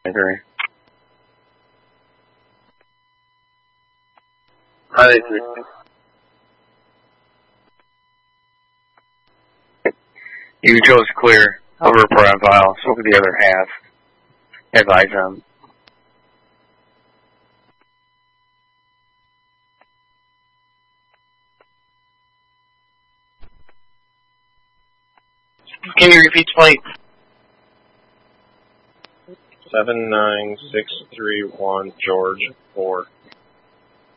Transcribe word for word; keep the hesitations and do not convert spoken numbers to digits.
agree. I agree. You chose clear over profile, so for the other half. Advise them. Can you repeat the plate? Seven nine six three one George four.